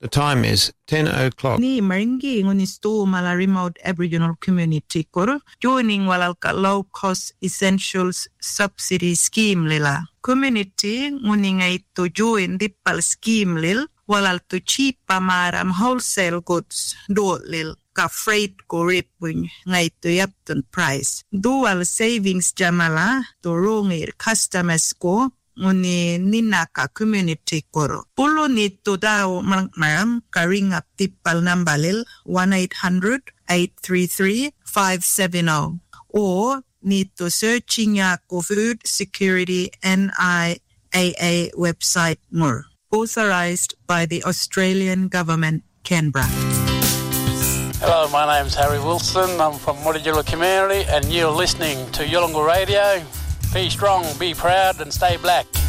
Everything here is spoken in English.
The time is 10 o'clock. Ni maringi ngoni sto mala remote Aboriginal community koro. Joining walal ka low cost essentials subsidy scheme lila. Community ngoni ngai to join dipal scheme lil walal to cheap pamaram wholesale goods do lil. Ka freight ko ripun ngai to yapton price. Dual savings jamala to rongir customers ko. Nguni ninaka community koro. Pulo nito daw maram karing up tipal nambalil 1-800-833-570 or nito searching ako Food Security NIAA website more. Authorized by the Australian Government, Canberra. Hello, my name's Harry Wilson. I'm from Mutijula community and you're listening to Yolngu Radio. Be strong, be proud and stay black.